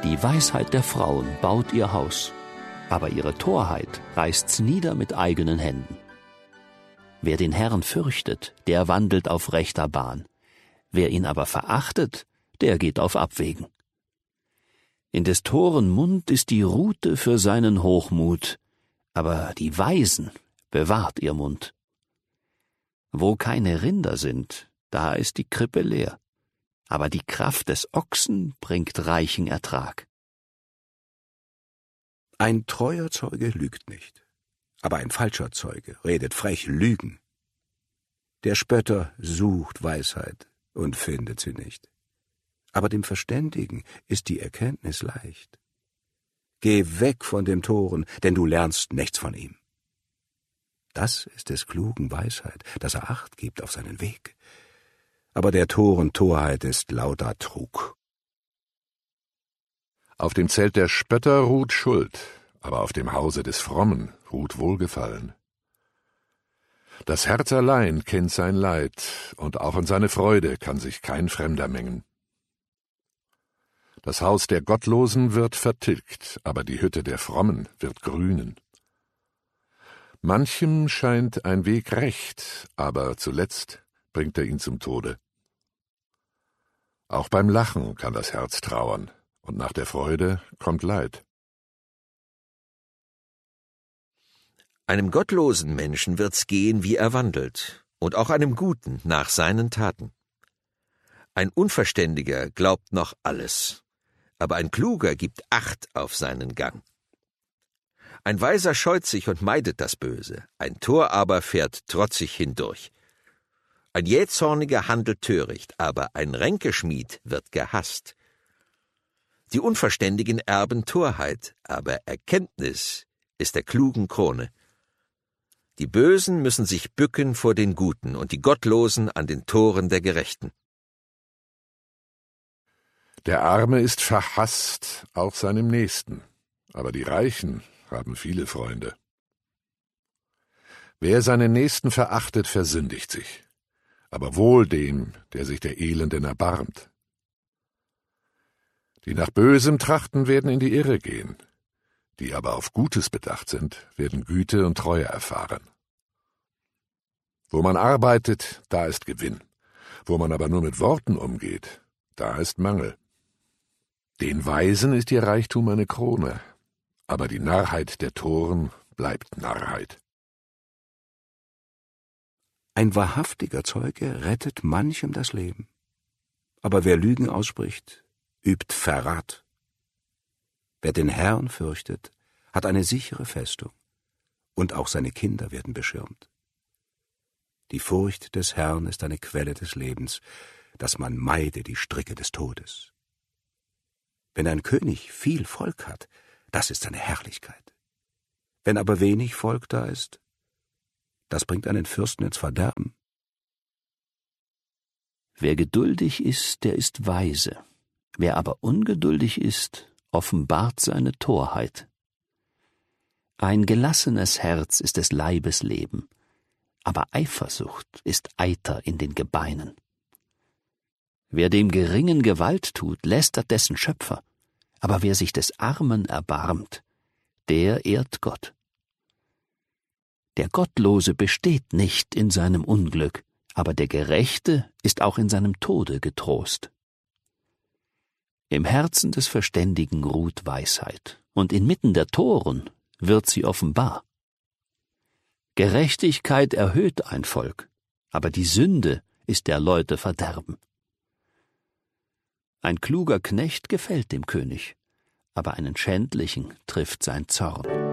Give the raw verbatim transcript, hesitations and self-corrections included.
Die Weisheit der Frauen baut ihr Haus, aber ihre Torheit reißt's nieder mit eigenen Händen. Wer den Herrn fürchtet, der wandelt auf rechter Bahn. Wer ihn aber verachtet, der geht auf Abwegen. In des Toren Mund ist die Rute für seinen Hochmut, aber die Weisen bewahrt ihr Mund. Wo keine Rinder sind, da ist die Krippe leer, aber die Kraft des Ochsen bringt reichen Ertrag. Ein treuer Zeuge lügt nicht, aber ein falscher Zeuge redet frech Lügen. Der Spötter sucht Weisheit und findet sie nicht, aber dem Verständigen ist die Erkenntnis leicht. Geh weg von dem Toren, denn du lernst nichts von ihm. Das ist des Klugen Weisheit, dass er Acht gibt auf seinen Weg. Aber der Toren Torheit ist lauter Trug. Auf dem Zelt der Spötter ruht Schuld, aber auf dem Hause des Frommen ruht Wohlgefallen. Das Herz allein kennt sein Leid, und auch in seine Freude kann sich kein Fremder mengen. Das Haus der Gottlosen wird vertilgt, aber die Hütte der Frommen wird grünen. Manchem scheint ein Weg recht, aber zuletzt bringt er ihn zum Tode. Auch beim Lachen kann das Herz trauern, und nach der Freude kommt Leid. Einem gottlosen Menschen wird's gehen, wie er wandelt, und auch einem Guten nach seinen Taten. Ein Unverständiger glaubt noch alles, aber ein Kluger gibt Acht auf seinen Gang. Ein Weiser scheut sich und meidet das Böse, ein Tor aber fährt trotzig hindurch. Ein Jähzorniger handelt töricht, aber ein Ränkeschmied wird gehasst. Die Unverständigen erben Torheit, aber Erkenntnis ist der klugen Krone. Die Bösen müssen sich bücken vor den Guten und die Gottlosen an den Toren der Gerechten. Der Arme ist verhasst, auch seinem Nächsten, aber die Reichen haben viele Freunde. Wer seinen Nächsten verachtet, versündigt sich, aber wohl dem, der sich der Elenden erbarmt. Die nach Bösem trachten, werden in die Irre gehen, die aber auf Gutes bedacht sind, werden Güte und Treue erfahren. Wo man arbeitet, da ist Gewinn, wo man aber nur mit Worten umgeht, da ist Mangel. Den Weisen ist ihr Reichtum eine Krone, aber die Narrheit der Toren bleibt Narrheit. Ein wahrhaftiger Zeuge rettet manchem das Leben, aber wer Lügen ausspricht, übt Verrat. Wer den Herrn fürchtet, hat eine sichere Festung, und auch seine Kinder werden beschirmt. Die Furcht des Herrn ist eine Quelle des Lebens, dass man meide die Stricke des Todes. Wenn ein König viel Volk hat, das ist seine Herrlichkeit. Wenn aber wenig Volk da ist, das bringt einen Fürsten ins Verderben. Wer geduldig ist, der ist weise. Wer aber ungeduldig ist, offenbart seine Torheit. Ein gelassenes Herz ist des Leibes Leben, aber Eifersucht ist Eiter in den Gebeinen. Wer dem Geringen Gewalt tut, lästert dessen Schöpfer, aber wer sich des Armen erbarmt, der ehrt Gott. Der Gottlose besteht nicht in seinem Unglück, aber der Gerechte ist auch in seinem Tode getrost. Im Herzen des Verständigen ruht Weisheit, und inmitten der Toren wird sie offenbar. Gerechtigkeit erhöht ein Volk, aber die Sünde ist der Leute Verderben. Ein kluger Knecht gefällt dem König, aber einen Schändlichen trifft sein Zorn.